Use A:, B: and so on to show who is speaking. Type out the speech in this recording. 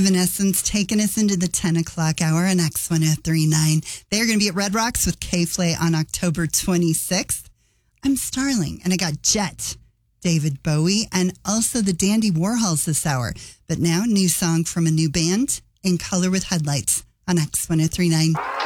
A: Evanescence taking us into the 10 o'clock hour on X1039. They're going to be at Red Rocks with K-Flay on October 26th. I'm Starling, and I got Jet, David Bowie, and also the Dandy Warhols this hour. But now, new song from a new band, In Color with Headlights on X1039.